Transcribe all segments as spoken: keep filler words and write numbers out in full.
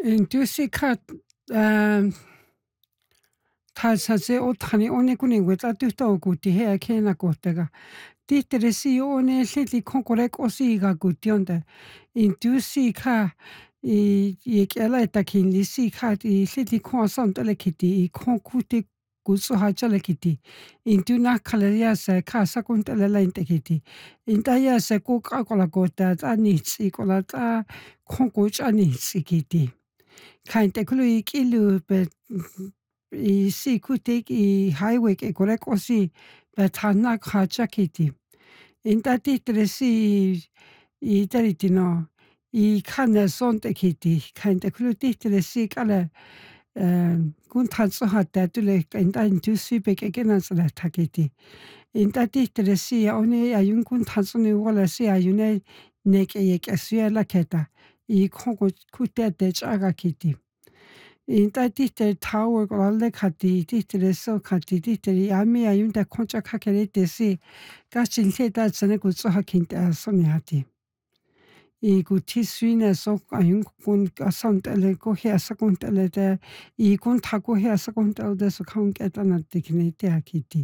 Intusi khat um Tasase o tani one kuni weta tuta o kuti hea kena kotega. Titere si o ne hlitli konkorek o si ga kutionda. Intusi ka i i kela eta kinli si ka i hlitli kon sam tele kiti i kon kuti kutsu ha chale kiti. Intu na kala ya se ka sakun tele la inte kiti. Inta ya se ko ka kola kota ta nitsi kola ta kon kuch anitsi kiti. Kainte kulu i kilu pe i si kutik i highway ke korek o si pe tana khacha kiti. Inta titre si i teritino i khane sonte kiti. Kainte kulu titre si kala kun tanso hatta tule inta intu si pe ke kenan sala takiti. Inta titre si oni ayun kun tanso ni wala si ayune nek e ke suela keta. I kongo kutia te chaga kiti. Inta titere tower kolalde kati titere so kati titere ami ayunta koncha kakerete si kachin leta tsane kutso hakinta soni hati. I kuti suina so ayun kun asantele ko hea sakuntele te I kun tako hea sakuntele de so kanketa na tikinete hakiti.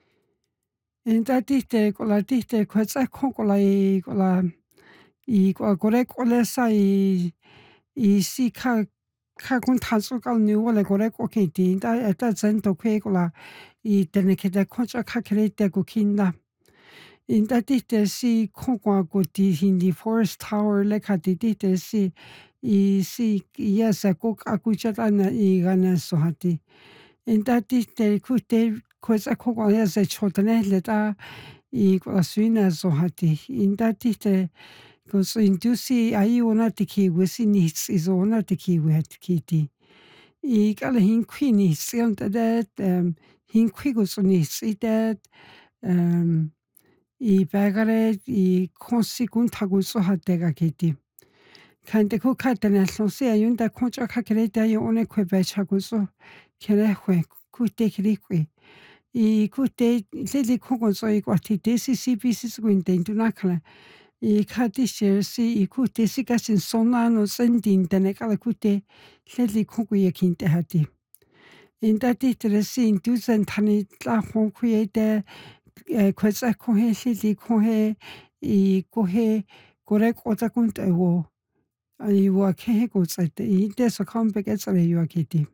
Inta titere kola titere kwetsa konkola I kola I kola korek ole sa I I si ka ka kun tanso kal ni wala korek o kiti da eta zento kwe kola I tene keda koncha ka kerete ko kinda. Inta tite si konkwa ko ti hindi forest tower le kati tite si I si yesa kok akuchata na I gana so hati. Inta tite kute kweza kokwa yesa chotane leta I kwa suina so hati. Inta tite Because indusi ai ona tiki wisi nits is ona tiki wet kiti. I kala hin queenie sion that um hin quigos nits I that um I bagare I konsikun taguso hatega kiti. Kante ko katana sonse ayunda koncha kakereta yo one kwebe chaguso kere hwe kute kirikwe. I kute lili kongoso I kwati desi si pieces gwinte into nakala. I kati si I kute si kasin sona no sendin tene kala kute leli kongu ye kinte hati. Inta titere si indusen tani la honkuye de kweza kohe lili kohe I kohe korek ota kunte wo. I wa kehe kutsete I deso kampe ketsare yua kiti.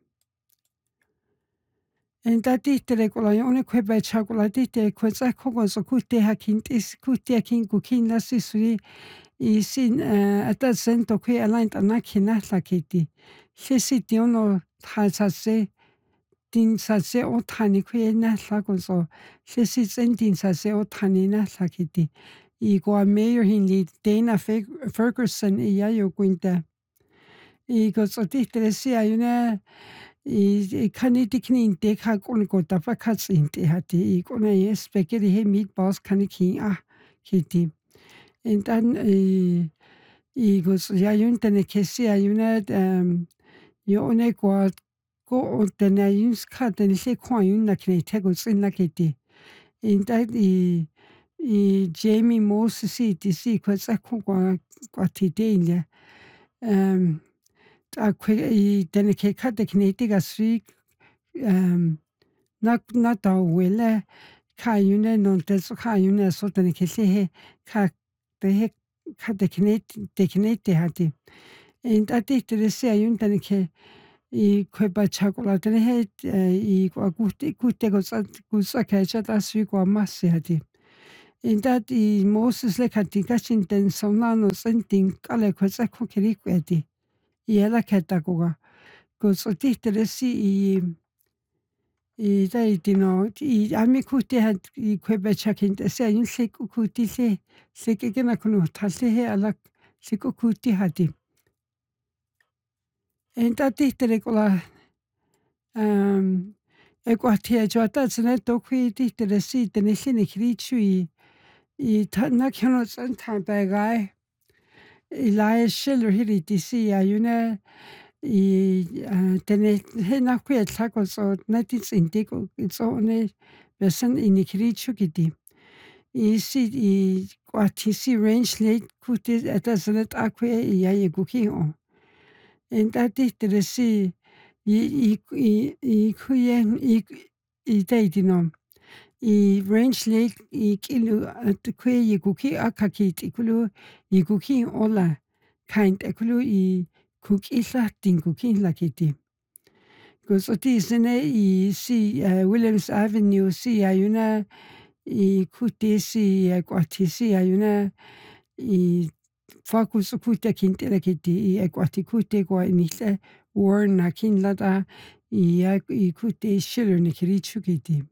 Inta titere kola yone kwebe chakola titere kweza kongo so kute hakintis kute hakin kukin la sisui I sin ata sento kwe alain anakina la kiti. Sisi tiono tasase din sase o tani kwe na la koso. Sisi sentin sase o tani na la kiti. I goa mayor hindi Dana Ferguson I yayo kwinta. I goso titere si ayuna I kanitikni inte ka kone kota pa kats inte hati. I kone yes spekeri he meatballs kaniki ah kiti. En dan I I goso yayuntene kesi ayuna um yo one kwa ko o tene ayuns ka tene se kwa ayun na kine tego sin na kiti. En dan I I Jamie Moses I si kwa sa kwa kwa tidenya. Um a kwe I tene ke kate kine tiga sui um na na ta wele ka ayune non teso ka ayune so tene kesi he ka te he ka te kine te kine te hati. En tati tere se ayun tene ke I kwe ba chakola tene he I kwa kute kute ko sa kusa kecha ta sui kwa masi hati. En tati Moses le kati kashin ten sonano sentin kale kwe sa kwa kiri kwe hati. I ela keta koga. Ko so titere si I I dai dino I ami kute hat I kwebe chakin te se ayun se kuti se se kekena kunu tase he ala se kuti hati. En tati tere kola um e kwa tia jo ata tsene tokwi titere si tene sine kiri chui I ta na kyono san tan bagai I lai shiller hiri ti si ayuna I tene he na kwe tlako so na tits indiko so ne besan inikiri chukiti. I si I kwa ti si range late kuti ata sanet akwe I ya ye kuki o. Inta tihteresi i i i i kuyen i i taitinum i range lake i kilu at kwe yikuki akakit ikulu yikuki ola kind ekulu i kukila tinkuki lakiti. Kusoti sene i si uh, Williams Avenue si ayuna i kutisi kwatisi ayuna i Fokus kuta kintera kiti i ekwati kute kwa inile war na kinlata i i kute shiru ni kirichu kiti.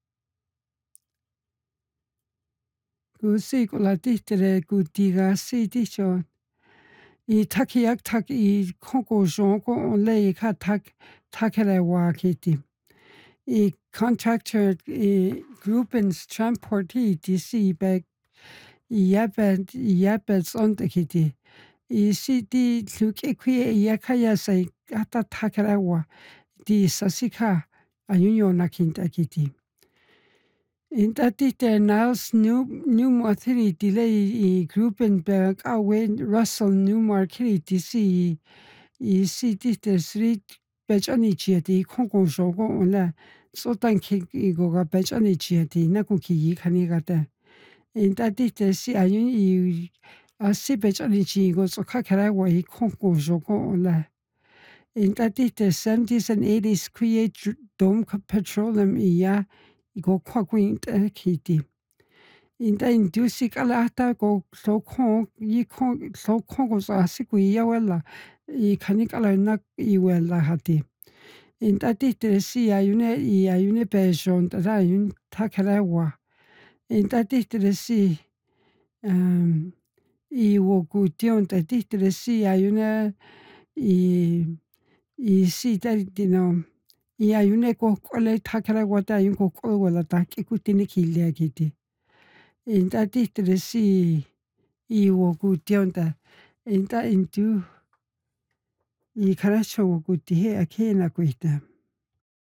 Kusi kula tihtere kutiga si ticho i takiak tak i koko jonko onle ka tak takere wa kiti. I contractor i gruppens transporti di si bag i jabet i jabet sonte kiti. I si di luke kwe i yakaya sai kata takarawa di sasika ayunyo nakinta kiti. Inta tite Niles New Newmark delay i Grubenberg awe Russell Newmark di si i si tite street bechani chiati kongo jogo ola sotan ki goga bechani chiati nakuki yikanigata. Inta tite si ayun i asi bechani chi go so kakara wa i kongo jogo ola. Inta tite seventies and eighties create dome petroleum iya go kwakwinta kiti. Inta indusi kalata go so kong yi kong so kongo so asiku iya wala i kanikala nak i wala hati. Inta tite si ayune i ayune pejon tata ayun takara wa. Inta tite si um, i woku tion ta tite si ayune i i si talitino i ayune ko kole takara wata ayun ko kole wala taki kutini kilia kiti. Inta tite si i woku tion ta inta intu i karacho woku tihe akena kuita.